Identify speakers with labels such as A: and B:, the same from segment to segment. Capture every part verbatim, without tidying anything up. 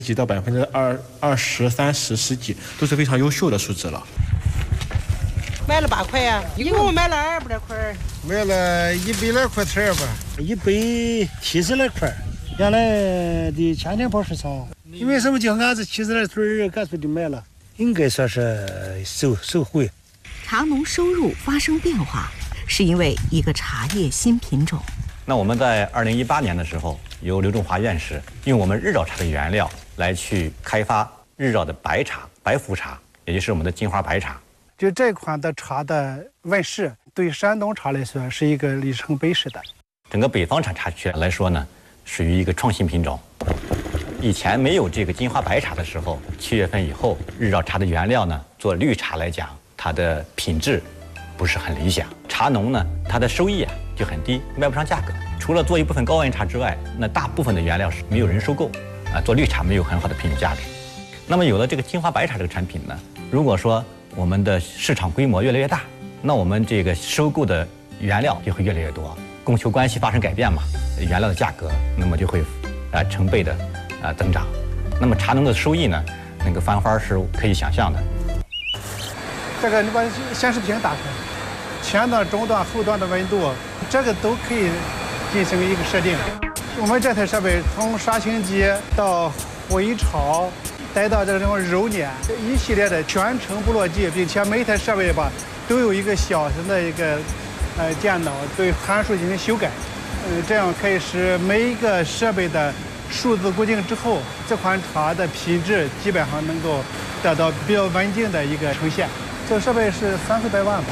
A: 几到百分之二二十三十十几都是非常优秀的数字了。
B: 买了八块呀、啊，一共买了二百来块，
C: 买了一百来块钱吧，
D: 一百七十来块。原来的前天跑市场，因为什么叫俺这七十来岁干脆就买了，应该算是受受惠。
E: 茶农收入发生变化，是因为一个茶叶新品种。
F: 那我们在二零一八年的时候，由刘仲华院士用我们日照茶的原料来去开发日照的白茶、白福茶，也就是我们的金花白茶。
D: 就这款的茶的问世，对山东茶来说是一个里程碑式的。
F: 整个北方产茶区来说呢，属于一个创新品种。以前没有这个金花白茶的时候，七月份以后，日照茶的原料呢，做绿茶来讲，它的品质不是很理想。茶农呢，它的收益啊就很低，卖不上价格。除了做一部分高原茶之外，那大部分的原料是没有人收购，啊，做绿茶没有很好的品质价值。那么有了这个金花白茶这个产品呢，如果说我们的市场规模越来越大，那我们这个收购的原料就会越来越多，供求关系发生改变嘛，原料的价格那么就会啊成倍的啊增长，那么茶农的收益呢，那个翻番是可以想象的。
D: 这个你把显示屏打开，前段、中段、后段的温度，这个都可以进行一个设定。我们这台设备从杀青机到回潮，带到这种揉捻，一系列的全程不落地，并且每一台设备吧都有一个小型的一个呃电脑对函数进行修改，呃，这样可以使每一个设备的数字固定之后，这款茶的品质基本上能够得到比较稳定的一个呈现。这个设备是三四百万吧。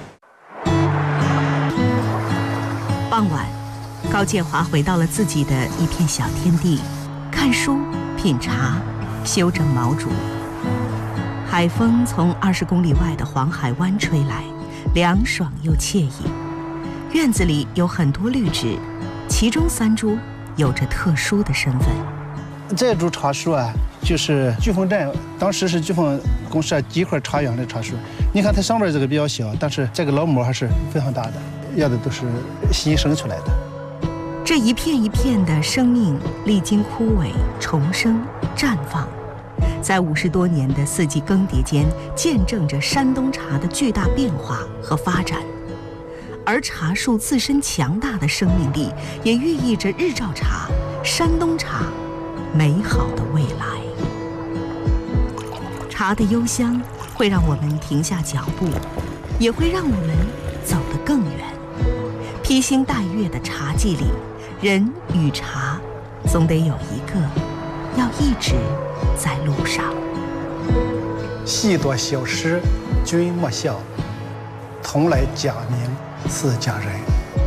E: 傍晚，高建华回到了自己的一片小天地，看书、品茶、修整毛竹。海风从二十公里外的黄海湾吹来，凉爽又惬意。院子里有很多绿植，其中三株有着特殊的身份。
D: 这株茶树啊，就是飓风镇当时是飓风公社几块茶园的茶树。你看它上面这个比较小，但是这个老模还是非常大的，要的都是新生出来的。
E: 这一片一片的生命历经枯萎、重生、绽放，在五十多年的四季更迭间，见证着山东茶的巨大变化和发展。而茶树自身强大的生命力，也寓意着日照茶、山东茶美好的未来。茶的幽香会让我们停下脚步，也会让我们走得更远。披星戴月的茶季里，人与茶总得有一个要一直在路上。
D: 细多小事君莫笑，同来假名似佳人。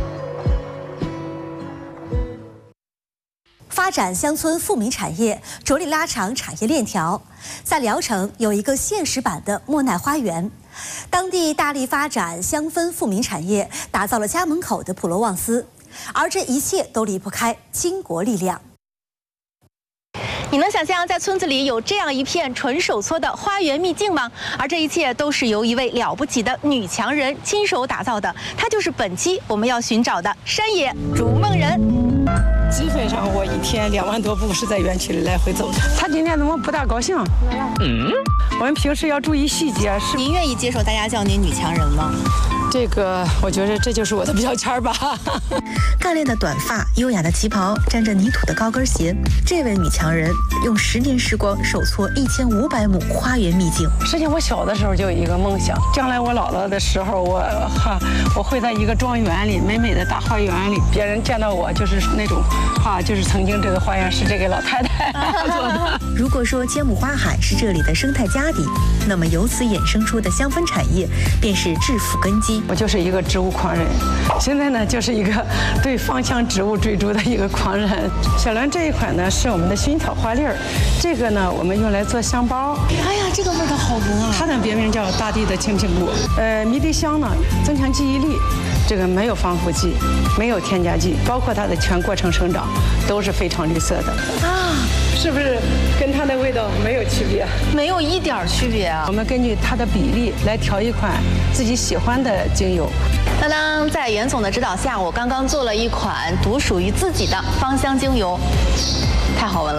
G: 发展乡村富民产业，着力拉长产业链条。在聊城有一个现实版的莫奈花园，当地大力发展乡村富民产业，打造了家门口的普罗旺斯，而这一切都离不开巾帼力量。
H: 你能想象在村子里有这样一片纯手搓的花园秘境吗？而这一切都是由一位了不起的女强人亲手打造的，她就是本期我们要寻找的山野逐梦人。
B: 基本上我一天两万多步是在园区里来回走的。他今天怎么不大高兴？嗯，我们平时要注意细节。是
H: 您愿意接受大家叫您女强人吗？
B: 这个我觉得这就是我的标签吧。
G: 干练的短发，优雅的旗袍，沾着泥土的高跟鞋，这位女强人用十年时光手搓一千五百亩花园秘境。
B: 实际我小的时候就有一个梦想，将来我老了的时候，我哈我会在一个庄园里，美美的大花园里，别人见到我就是那种，哈，就是曾经这个花园是这个老太太做的。
G: 如果说坚木花海是这里的生态家底，那么由此衍生出的香氛产业便是致富根基。
B: 我就是一个植物狂人，现在呢就是一个对芳香植物追逐的一个狂人。小兰这一款呢是我们的薰草花粒儿，这个呢我们用来做香包。
H: 哎呀，这个味道好浓啊！
B: 它的别名叫大地的青苹果。呃，迷迭香呢增强记忆力，这个没有防腐剂，没有添加剂，包括它的全过程生长都是非常绿色的啊。是不是跟它的味道没有区别？
H: 没有一点区别啊！
B: 我们根据它的比例来调一款自己喜欢的精油。
H: 当当，在袁总的指导下，我刚刚做了一款独属于自己的芳香精油，太好闻了。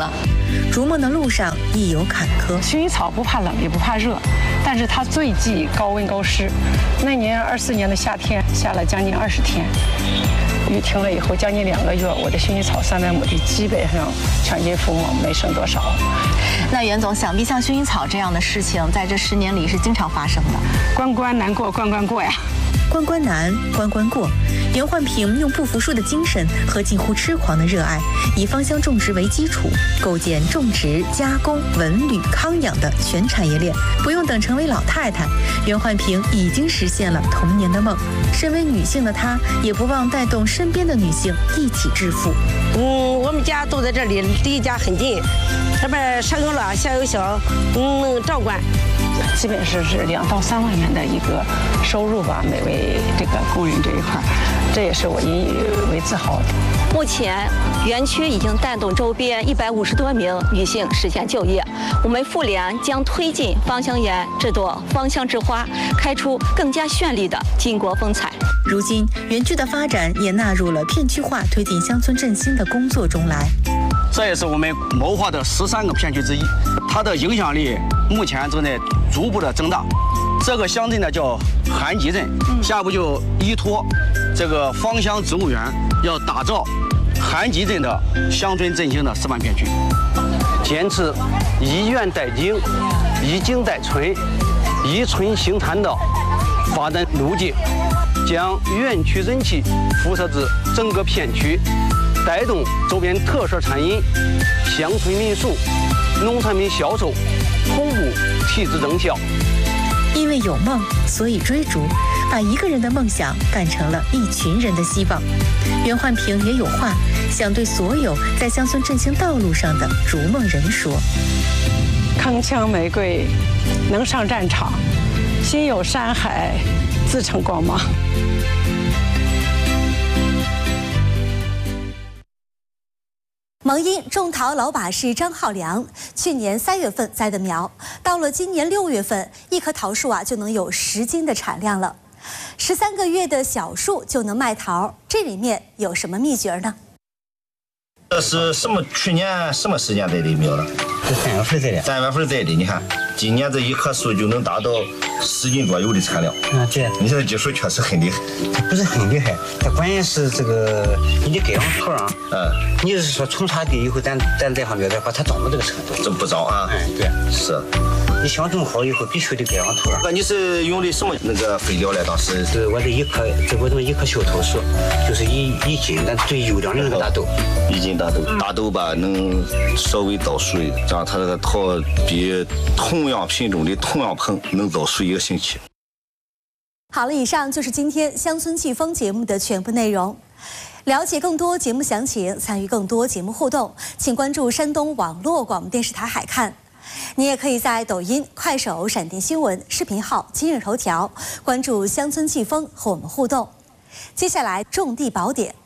E: 逐梦的路上亦有坎坷。
B: 薰衣草不怕冷也不怕热，但是它最忌高温高湿。那年二四年的夏天下了将近二十天，雨停了以后将近两个月，我的薰衣草三百亩地基本上全军覆没，没剩多少。
H: 那袁总，想必像薰衣草这样的事情，在这十年里是经常发生的。
B: 关关难过关关过呀。
E: 关关难，关关过。袁焕平用不服输的精神和近乎痴狂的热爱，以芳香种植为基础，构建种植、加工、文旅、康养的全产业链。不用等成为老太太，袁焕平已经实现了童年的梦。身为女性的她，也不忘带动身边的女性一起致富。
I: 嗯，我们家都在这里，离家很近，这边上有老，下有小，嗯，能照管。
B: 基本是是两到三万元的一个收入吧，每位这个工人这一块，这也是我引以为自豪的。
J: 目前，园区已经带动周边一百五十多名女性实现就业。我们妇联将推进芳香园这朵芳香之花，开出更加绚丽的巾帼风采。
E: 如今，园区的发展也纳入了片区化推进乡村振兴的工作中来。
K: 这也是我们谋划的十三个片区之一，它的影响力目前正在逐步的增大。这个乡镇呢叫韩集镇，下步就依托这个芳香植物园，要打造韩集镇的乡村振兴的示范片区，坚持以园带景、以景带村、以村兴滩的发展路径，将园区人气辐射至整个片区，带动周边特色餐饮、乡村民宿、农产品销售同步提质增效。
E: 因为有梦，所以追逐，把一个人的梦想干成了一群人的希望。袁焕平也有话想对所有在乡村振兴道路上的逐梦人说：
B: 铿锵玫瑰能上战场，心有山海自成光芒。
G: 蒙阴种桃老把式张浩良，去年三月份栽的苗，到了今年六月份，一棵桃树啊就能有十斤的产量了。十三个月的小树就能卖桃，这里面有什么秘诀呢？
L: 这是什么？去年什么时间栽的苗了？
M: 是三月份栽的。
L: 三月份栽的，你看，今年这一棵树就能达到十斤多有的产量。
M: 啊，对。
L: 你这技术确实很厉害。
M: 它不是很厉害，它关键是这个你的改良土壤。
L: 嗯。
M: 你是说从插地以后，咱咱再放苗的话，它长到这个程度。
L: 这不早啊。
M: 哎，对。
L: 是。
M: 你想种好以后，必须得改良土壤。
L: 那你是用的什么那个肥料来？当时
M: 是我这一棵，这我这么一棵小桃树，就是一一斤，但最优良的那个大豆。
L: 一斤大豆，大豆吧能稍微倒水，这样它这个桃比同样品种的同样棚能倒水一个星期。
G: 好了，以上就是今天乡村季风节目的全部内容。了解更多节目详情，参与更多节目互动，请关注山东网络广播电视台海看。你也可以在抖音、快手、闪电新闻视频号、今日头条关注乡村季风和我们互动。接下来种地宝典